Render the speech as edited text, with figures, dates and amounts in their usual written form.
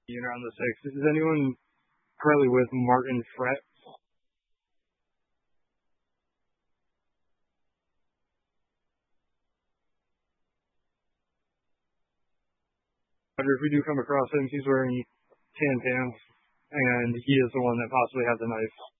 around the six. Is anyone currently with Martin Fret? But if we do come across him, he's wearing tan pants, and he is the one that possibly has the knife.